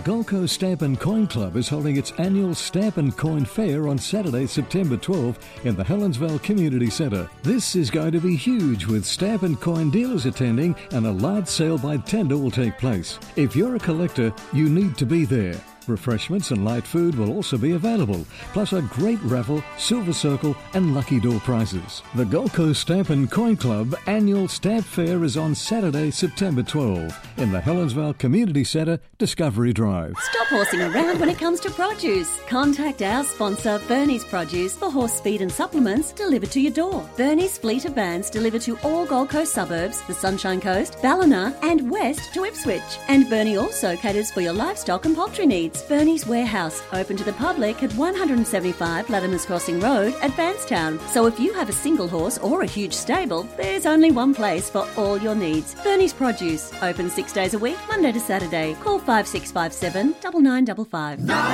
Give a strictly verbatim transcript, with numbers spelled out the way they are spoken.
Gold Coast Stamp and Coin Club is holding its annual Stamp and Coin Fair on Saturday, September twelfth in the Helensvale Community Centre. This is going to be huge, with stamp and coin dealers attending, and a large sale by tender will take place. If you're a collector, you need to be there. Refreshments and light food will also be available, plus a great raffle, silver circle and lucky door prizes. The Gold Coast Stamp and Coin Club annual Stamp Fair is on Saturday, September twelfth in the Helensvale Community Centre, Discovery Drive. Stop horsing around when it comes to produce. Contact our sponsor, Bernie's Produce, for horse feed and supplements delivered to your door. Bernie's fleet of vans deliver to all Gold Coast suburbs, the Sunshine Coast, Ballina and west to Ipswich. And Bernie also caters for your livestock and poultry needs. Bernie's Warehouse, open to the public at one seventy-five Latimer's Crossing Road at Bankstown. So if you have a single horse or a huge stable, there's only one place for all your needs. Bernie's Produce, open six days a week, Monday to Saturday. Call five six five seven, nine nine five five.